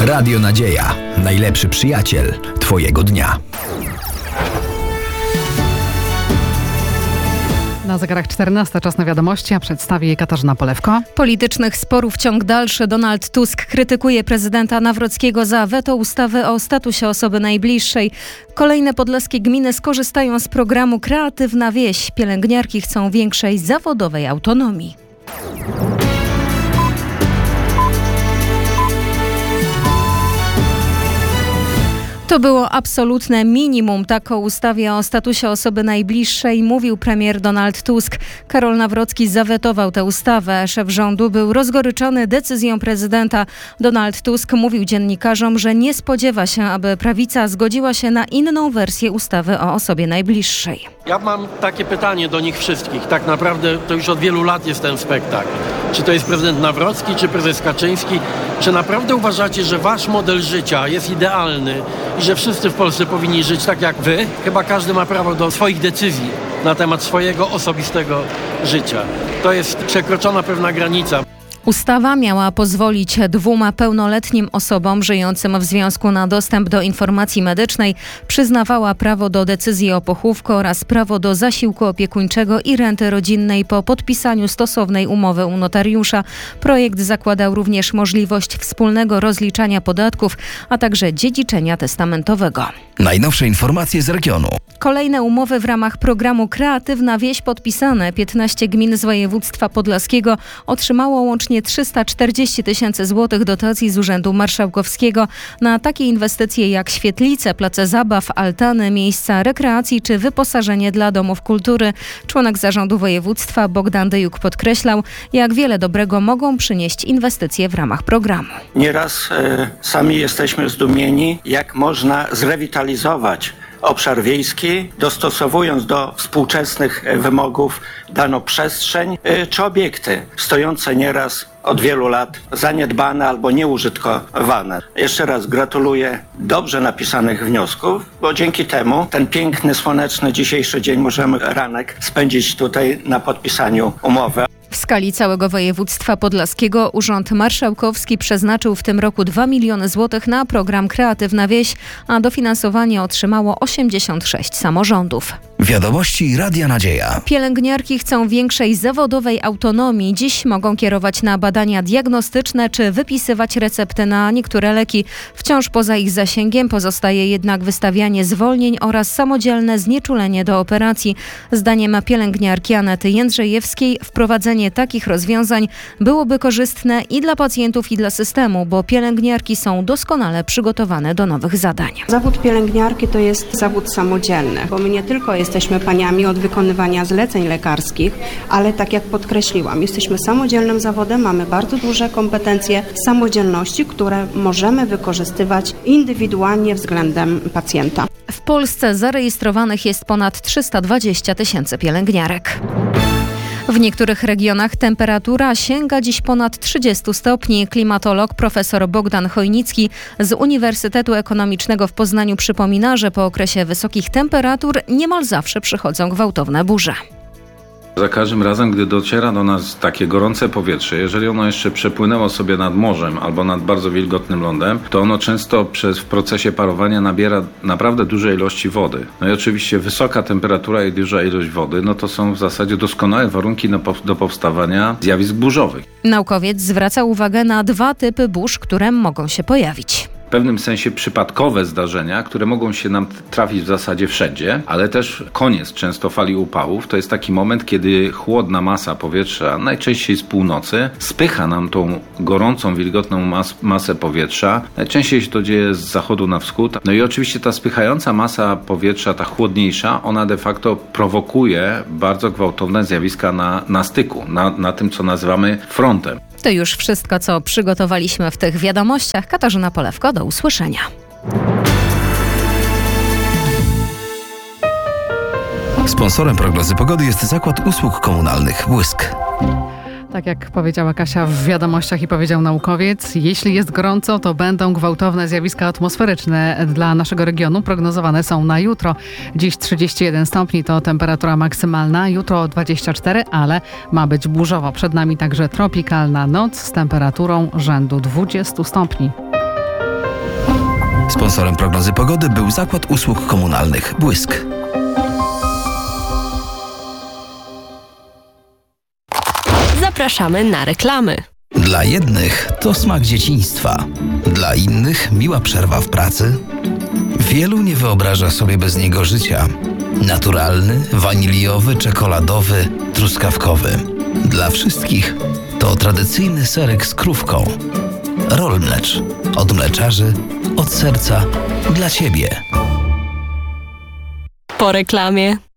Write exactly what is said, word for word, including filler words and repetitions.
Radio Nadzieja. Najlepszy przyjaciel Twojego dnia. Na zegarach czternasta, czas na wiadomości, a przedstawi je Katarzyna Polewko. Politycznych sporów ciąg dalszy. Donald Tusk krytykuje prezydenta Nawrockiego za weto ustawy o statusie osoby najbliższej. Kolejne podlaskie gminy skorzystają z programu Kreatywna Wieś. Pielęgniarki chcą większej zawodowej autonomii. To było absolutne minimum. Tak o ustawie o statusie osoby najbliższej mówił premier Donald Tusk. Karol Nawrocki zawetował tę ustawę. Szef rządu był rozgoryczony decyzją prezydenta. Donald Tusk mówił dziennikarzom, że nie spodziewa się, aby prawica zgodziła się na inną wersję ustawy o osobie najbliższej. Ja mam takie pytanie do nich wszystkich. Tak naprawdę to już od wielu lat jest ten spektakl. Czy to jest prezydent Nawrocki, czy prezes Kaczyński? Czy naprawdę uważacie, że wasz model życia jest idealny i że wszyscy w Polsce powinni żyć tak jak wy? Chyba każdy ma prawo do swoich decyzji na temat swojego osobistego życia. To jest przekroczona pewna granica. Ustawa miała pozwolić dwóm pełnoletnim osobom żyjącym w związku na dostęp do informacji medycznej. Przyznawała prawo do decyzji o pochówku oraz prawo do zasiłku opiekuńczego i renty rodzinnej po podpisaniu stosownej umowy u notariusza. Projekt zakładał również możliwość wspólnego rozliczania podatków, a także dziedziczenia testamentowego. Najnowsze informacje z regionu. Kolejne umowy w ramach programu Kreatywna Wieś podpisane. piętnaście gmin z województwa podlaskiego otrzymało łącznie trzysta czterdzieści tysięcy złotych dotacji z Urzędu Marszałkowskiego na takie inwestycje jak świetlice, place zabaw, altany, miejsca rekreacji czy wyposażenie dla domów kultury. Członek zarządu województwa Bogdan Dyjuk podkreślał, jak wiele dobrego mogą przynieść inwestycje w ramach programu. Nieraz e, sami jesteśmy zdumieni, jak można zrewitalizować obszar wiejski, dostosowując do współczesnych wymogów daną przestrzeń czy obiekty stojące nieraz od wielu lat zaniedbane albo nieużytkowane. Jeszcze raz gratuluję dobrze napisanych wniosków, bo dzięki temu ten piękny, słoneczny dzisiejszy dzień możemy ranek spędzić tutaj na podpisaniu umowy. W skali całego województwa podlaskiego Urząd Marszałkowski przeznaczył w tym roku dwa miliony złotych na program Kreatywna Wieś, a dofinansowanie otrzymało osiemdziesiąt sześć samorządów. Wiadomości Radia Nadzieja. Pielęgniarki chcą większej zawodowej autonomii. Dziś mogą kierować na badania diagnostyczne czy wypisywać recepty na niektóre leki. Wciąż poza ich zasięgiem pozostaje jednak wystawianie zwolnień oraz samodzielne znieczulenie do operacji. Zdaniem pielęgniarki Anety Jędrzejewskiej wprowadzenie takich rozwiązań byłoby korzystne i dla pacjentów, i dla systemu, bo pielęgniarki są doskonale przygotowane do nowych zadań. Zawód pielęgniarki to jest zawód samodzielny, bo my nie tylko jesteśmy paniami od wykonywania zleceń lekarskich, ale tak jak podkreśliłam, jesteśmy samodzielnym zawodem, mamy bardzo duże kompetencje samodzielności, które możemy wykorzystywać indywidualnie względem pacjenta. W Polsce zarejestrowanych jest ponad trzysta dwadzieścia tysięcy pielęgniarek. W niektórych regionach temperatura sięga dziś ponad trzydzieści stopni. Klimatolog profesor Bogdan Chojnicki z Uniwersytetu Ekonomicznego w Poznaniu przypomina, że po okresie wysokich temperatur niemal zawsze przychodzą gwałtowne burze. Za każdym razem, gdy dociera do nas takie gorące powietrze, jeżeli ono jeszcze przepłynęło sobie nad morzem albo nad bardzo wilgotnym lądem, to ono często przez, w procesie parowania nabiera naprawdę duże ilości wody. No i oczywiście wysoka temperatura i duża ilość wody, no to są w zasadzie doskonałe warunki do, do powstawania zjawisk burzowych. Naukowiec zwraca uwagę na dwa typy burz, które mogą się pojawić. W pewnym sensie przypadkowe zdarzenia, które mogą się nam trafić w zasadzie wszędzie, ale też koniec często fali upałów. To jest taki moment, kiedy chłodna masa powietrza, najczęściej z północy, spycha nam tą gorącą, wilgotną mas- masę powietrza. Najczęściej się to dzieje z zachodu na wschód. No i oczywiście ta spychająca masa powietrza, ta chłodniejsza, ona de facto prowokuje bardzo gwałtowne zjawiska na, na styku, na, na tym, co nazywamy frontem. To już wszystko, co przygotowaliśmy w tych wiadomościach. Katarzyna Polewko, do usłyszenia. Sponsorem prognozy pogody jest Zakład Usług Komunalnych Błysk. Tak jak powiedziała Kasia w wiadomościach i powiedział naukowiec, jeśli jest gorąco, to będą gwałtowne zjawiska atmosferyczne dla naszego regionu. Prognozowane są na jutro. Dziś trzydzieści jeden stopni to temperatura maksymalna, jutro dwadzieścia cztery, ale ma być burzowo. Przed nami także tropikalna noc z temperaturą rzędu dwudziestu stopni. Sponsorem prognozy pogody był Zakład Usług Komunalnych Błysk. Zapraszamy na reklamy. Dla jednych to smak dzieciństwa, dla innych miła przerwa w pracy. Wielu nie wyobraża sobie bez niego życia. Naturalny, waniliowy, czekoladowy, truskawkowy. Dla wszystkich to tradycyjny serek z krówką. Roll Mlecz. Od mleczarzy, od serca, dla Ciebie. Po reklamie.